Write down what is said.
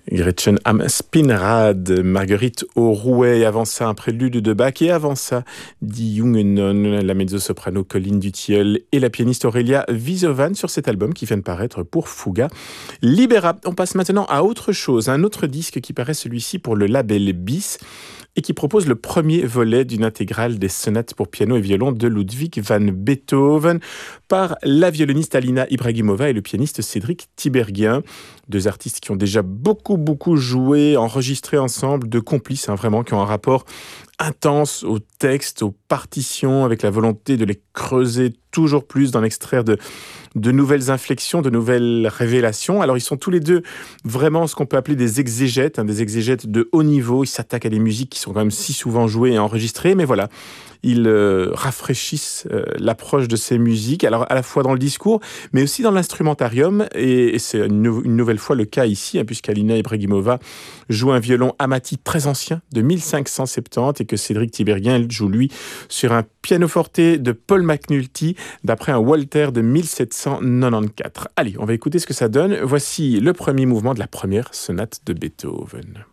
Gretchen am Spinnrad, Marguerite au rouet, avant ça un prélude de Bach, et avant ça Die junge Nonne, la mezzo-soprano Colline Dutilleul et la pianiste Aurélia Wisovan sur cet album qui vient de paraître pour Fuga Libera. On passe maintenant à autre chose, un autre disque qui paraît celui-ci pour le label Bis et qui propose le premier volet d'une intégrale des sonates pour piano et violon de Ludwig van Beethoven par la violoniste Alina Ibragimova et le pianiste Cédric Tiberghien. Deux artistes qui ont déjà beaucoup joué, enregistré ensemble, deux complices vraiment, qui ont un rapport intense au texte, aux partitions, avec la volonté de les creuser toujours plus, d'en extraire de nouvelles inflexions, de nouvelles révélations. Alors ils sont tous les deux vraiment ce qu'on peut appeler des exégètes, des exégètes de haut niveau. Ils s'attaquent à des musiques qui sont quand même si souvent jouées et enregistrées, mais voilà, ils rafraîchissent l'approche de ces musiques, alors à la fois dans le discours, mais aussi dans l'instrumentarium, et c'est une nouvelle fois le cas ici, puisqu'Alina Ibragimova joue un violon Amati très ancien, de 1570, et que Cédric Tiberghien joue, lui, sur un pianoforte de Paul McNulty, d'après un Walter de 1794. Allez, on va écouter ce que ça donne. Voici le premier mouvement de la première sonate de Beethoven.